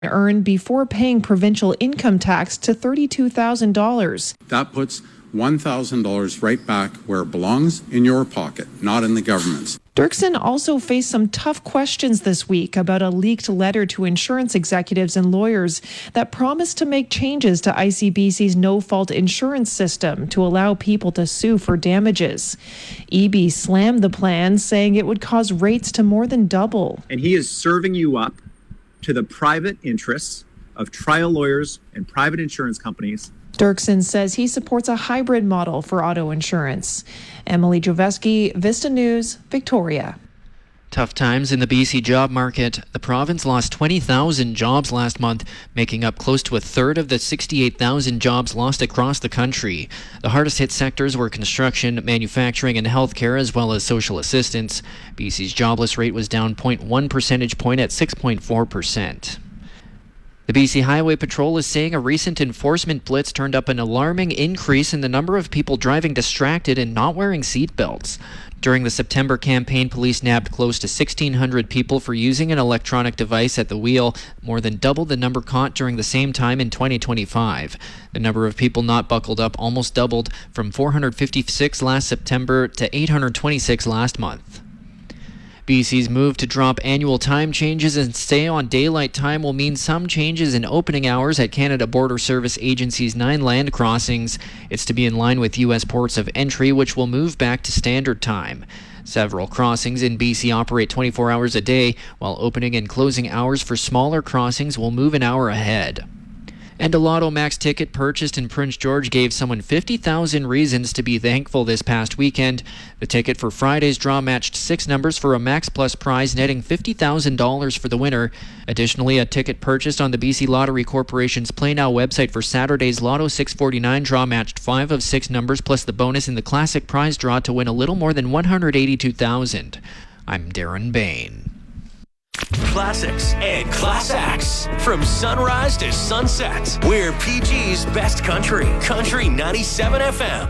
earned before paying provincial income tax to $32,000. That puts $1,000 right back where it belongs, in your pocket, not in the government's. Dirksen also faced some tough questions this week about a leaked letter to insurance executives and lawyers that promised to make changes to ICBC's no-fault insurance system to allow people to sue for damages. EB slammed the plan, saying it would cause rates to more than double. And he is serving you up to the private interests of trial lawyers and private insurance companies. Dirksen says he supports a hybrid model for auto insurance. Emily Joveski, Vista News, Victoria. Tough times in the BC job market. The province lost 20,000 jobs last month, making up close to a third of the 68,000 jobs lost across the country. The hardest hit sectors were construction, manufacturing, and healthcare, as well as social assistance. BC's jobless rate was down 0.1 percentage point at 6.4%. The BC Highway Patrol is saying a recent enforcement blitz turned up an alarming increase in the number of people driving distracted and not wearing seatbelts. During the September campaign, police nabbed close to 1,600 people for using an electronic device at the wheel, more than double the number caught during the same time in 2025. The number of people not buckled up almost doubled, from 456 last September to 826 last month. BC's move to drop annual time changes and stay on daylight time will mean some changes in opening hours at Canada Border Service Agency's 9 land crossings. It's to be in line with U.S. ports of entry, which will move back to standard time. Several crossings in BC operate 24 hours a day, while opening and closing hours for smaller crossings will move an hour ahead. And a Lotto Max ticket purchased in Prince George gave someone 50,000 reasons to be thankful this past weekend. The ticket for Friday's draw matched 6 numbers for a Max Plus prize, netting $50,000 for the winner. Additionally, a ticket purchased on the BC Lottery Corporation's Play Now website for Saturday's Lotto 649 draw matched 5 of 6 numbers plus the bonus in the classic prize draw to win a little more than $182,000. I'm Darren Bain. Classics and class acts from sunrise to sunset. We're PG's best country. Country 97 FM.